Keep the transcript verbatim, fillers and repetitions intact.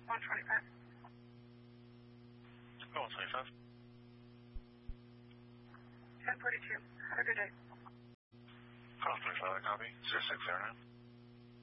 one twenty-five. Oh, one twenty-five. ten forty-two. Have a good day. Call twenty-five, copy. zero six zero nine.